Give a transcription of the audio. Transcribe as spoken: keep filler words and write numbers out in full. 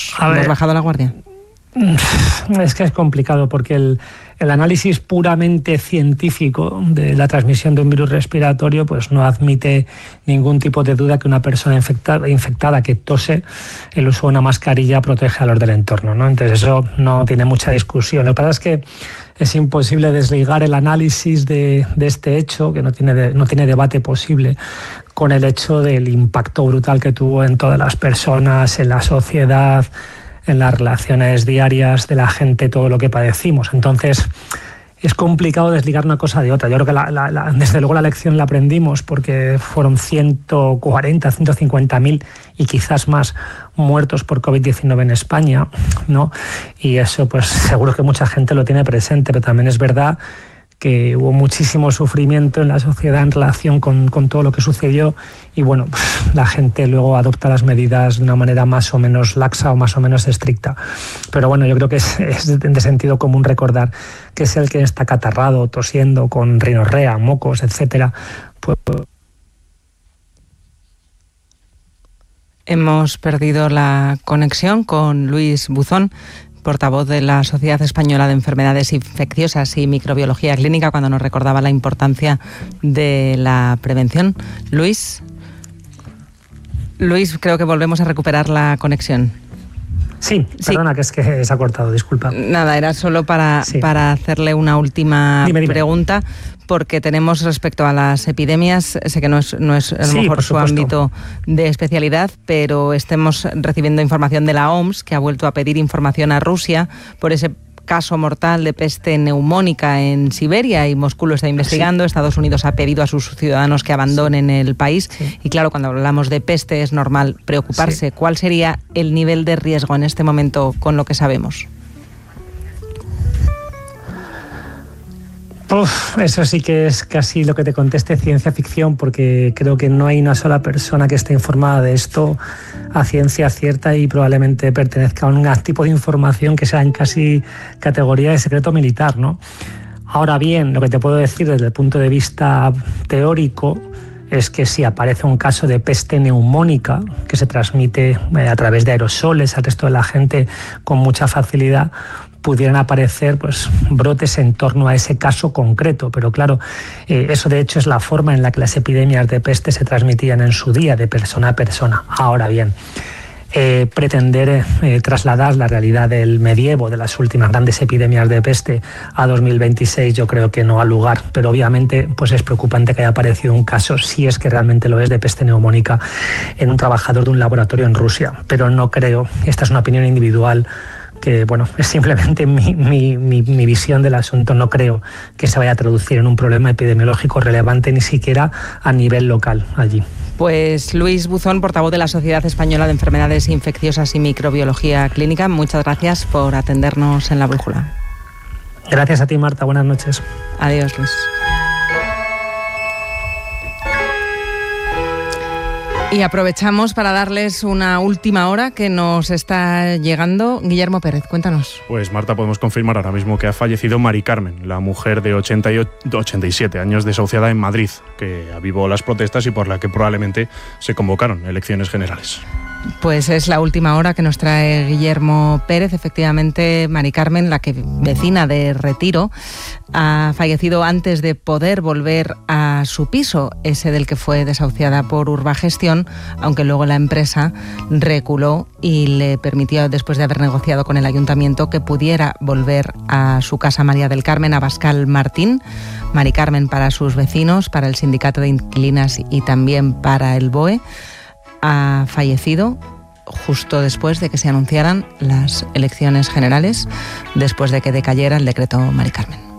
¿Hemos, ¿hemos bajado la guardia? Es que es complicado porque el, el análisis puramente científico de la transmisión de un virus respiratorio pues no admite ningún tipo de duda que una persona infectada, infectada que tose, el uso de una mascarilla protege a los del entorno, ¿no? Entonces eso no tiene mucha discusión. Lo que pasa es que es imposible desligar el análisis de, de este hecho, que no tiene, de, no tiene debate posible, con el hecho del impacto brutal que tuvo en todas las personas, en la sociedad, en las relaciones diarias de la gente, todo lo que padecimos. Entonces, es complicado desligar una cosa de otra. Yo creo que la, la, la, desde luego la lección la aprendimos porque fueron ciento cuarenta, ciento cincuenta mil y quizás más muertos por COVID diecinueve en España, ¿no? Y eso pues seguro que mucha gente lo tiene presente, pero también es verdad que hubo muchísimo sufrimiento en la sociedad en relación con, con todo lo que sucedió y bueno, pues, la gente luego adopta las medidas de una manera más o menos laxa o más o menos estricta. Pero bueno, yo creo que es, es de sentido común recordar que es el que está catarrado, tosiendo, con rinorrea, mocos, etcétera. Pues... Hemos perdido la conexión con Luis Buzón, portavoz de la Sociedad Española de Enfermedades Infecciosas y Microbiología Clínica, cuando nos recordaba la importancia de la prevención. Luis, Luis, creo que volvemos a recuperar la conexión. Sí, perdona, sí. que es que se ha cortado, disculpa. Nada, era solo para, sí. para hacerle una última dime, dime. pregunta, porque tenemos respecto a las epidemias, sé que no es, no es a lo sí, mejor su ámbito de especialidad, pero estemos recibiendo información de la O M S, que ha vuelto a pedir información a Rusia por ese caso mortal de peste neumónica en Siberia, y Moscú lo está investigando. Sí. Estados Unidos ha pedido a sus ciudadanos que abandonen sí. el país. Sí. Y claro, cuando hablamos de peste es normal preocuparse. Sí. ¿Cuál sería el nivel de riesgo en este momento con lo que sabemos? Uf, eso sí que es casi lo que te conteste ciencia ficción, porque creo que no hay una sola persona que esté informada de esto a ciencia cierta y probablemente pertenezca a un tipo de información que sea en casi categoría de secreto militar, ¿no? Ahora bien, lo que te puedo decir desde el punto de vista teórico es que si aparece un caso de peste neumónica que se transmite a través de aerosoles al resto de la gente con mucha facilidad, pudieran aparecer pues, brotes en torno a ese caso concreto. Pero claro, eh, eso de hecho es la forma en la que las epidemias de peste se transmitían en su día, de persona a persona. Ahora bien, eh, pretender eh, trasladar la realidad del medievo, de las últimas grandes epidemias de peste, a dos mil veintiséis, yo creo que no ha lugar. Pero obviamente pues es preocupante que haya aparecido un caso, si es que realmente lo es, de peste neumónica en un trabajador de un laboratorio en Rusia. Pero no creo, esta es una opinión individual, que bueno, es simplemente mi, mi, mi, mi visión del asunto. No creo que se vaya a traducir en un problema epidemiológico relevante, ni siquiera a nivel local allí. Pues Luis Buzón, portavoz de la Sociedad Española de Enfermedades Infecciosas y Microbiología Clínica, muchas gracias por atendernos en La Brújula. Gracias a ti, Marta. Buenas noches. Adiós, Luis. Y aprovechamos para darles una última hora que nos está llegando. Guillermo Pérez, cuéntanos. Pues Marta, podemos confirmar ahora mismo que ha fallecido Mari Carmen, la mujer de ochenta y siete años desahuciada en Madrid, que avivó las protestas y por la que probablemente se convocaron elecciones generales. Pues es la última hora que nos trae Guillermo Pérez. Efectivamente, Mari Carmen, la que vecina de Retiro, ha fallecido antes de poder volver a su piso, ese del que fue desahuciada por Urbagestión, aunque luego la empresa reculó y le permitió, después de haber negociado con el ayuntamiento, que pudiera volver a su casa María del Carmen, Abascal Martín. Mari Carmen, para sus vecinos, para el sindicato de inquilinas y también para el B O E, ha fallecido justo después de que se anunciaran las elecciones generales, después de que decayera el decreto Mari Carmen.